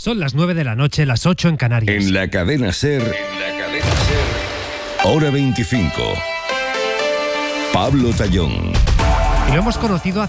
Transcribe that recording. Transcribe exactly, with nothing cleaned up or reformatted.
Son las nueve de la noche, las ocho en Canarias. En la cadena SER, en la cadena SER, hora veinticinco. Pablo Tallón. Y lo hemos conocido hace